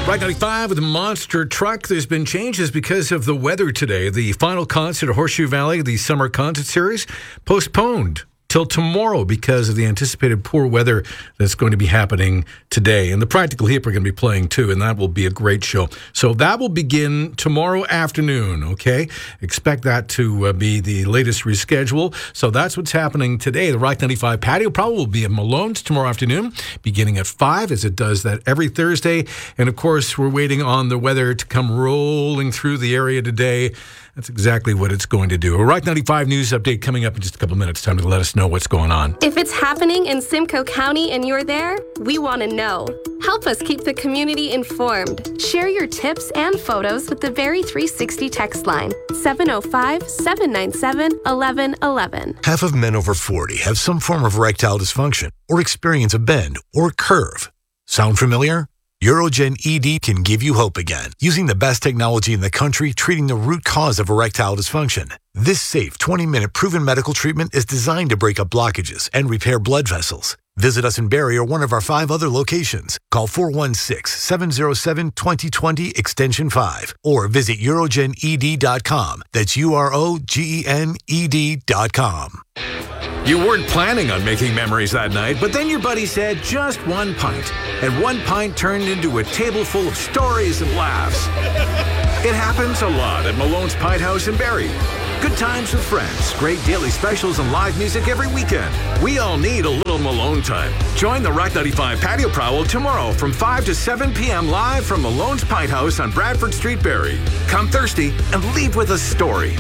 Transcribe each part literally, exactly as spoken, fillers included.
Right ninety-five with the monster truck. There's been changes because of the weather today. The final concert at Horseshoe Valley, the summer concert series, postponed till tomorrow because of the anticipated poor weather that's going to be happening today. And the Practical Hip are going to be playing too, and that will be a great show. So that will begin tomorrow afternoon, okay? Expect that to uh, be the latest reschedule. So that's what's happening today. The Rock ninety-five patio probably will be at Malone's tomorrow afternoon, beginning at five, as it does that every Thursday. And of course, we're waiting on the weather to come rolling through the area today. That's exactly what it's going to do. A Rock ninety-five news update coming up in just a couple minutes. Time to let us know what's going on. If it's happening in Simcoe County and you're there, we want to know. Help us keep the community informed. Share your tips and photos with the Very three sixty text line, seven oh five, seven nine seven, one one one one. Half of men over forty have some form of erectile dysfunction or experience a bend or curve. Sound familiar? Urogen E D can give you hope again, using the best technology in the country treating the root cause of erectile dysfunction. This safe twenty-minute proven medical treatment is designed to break up blockages and repair blood vessels. Visit us in Barrie or one of our five other locations. Call four one six, seven oh seven, two oh two oh extension five or visit urogen e d dot com. That's U R O G E N E D dot com. You weren't planning on making memories that night, but then your buddy said just one pint. And one pint turned into a table full of stories and laughs. It happens a lot at Malone's Pint House in Barrie. Good times with friends, great daily specials, and live music every weekend. We all need a little Malone time. Join the Rock ninety-five Patio Prowl tomorrow from five to seven p.m. live from Malone's Pint House on Bradford Street, Barrie. Come thirsty and leave with a story.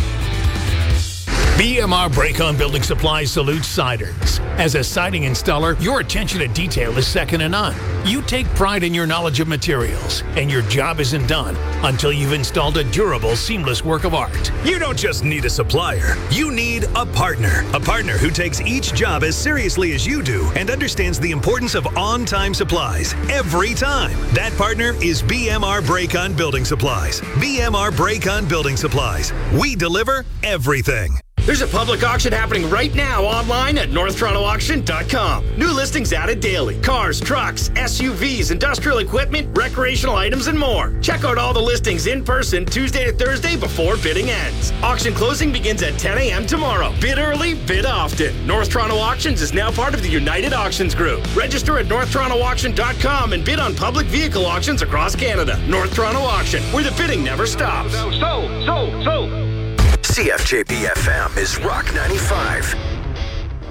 B M R Break-On Building Supplies salutes siders. As a siding installer, your attention to detail is second to none. You take pride in your knowledge of materials, and your job isn't done until you've installed a durable, seamless work of art. You don't just need a supplier. You need a partner. A partner who takes each job as seriously as you do and understands the importance of on-time supplies every time. That partner is B M R Break-On Building Supplies. B M R Break-On Building Supplies. We deliver everything. There's a public auction happening right now online at north toronto auction dot com. New listings added daily. Cars, trucks, S U Vs, industrial equipment, recreational items, and more. Check out all the listings in person Tuesday to Thursday before bidding ends. Auction closing begins at ten a.m. tomorrow. Bid early, bid often. North Toronto Auctions is now part of the United Auctions Group. Register at north toronto auction dot com and bid on public vehicle auctions across Canada. North Toronto Auction, where the bidding never stops. So, so, so, so. C F J B F M is Rock ninety-five.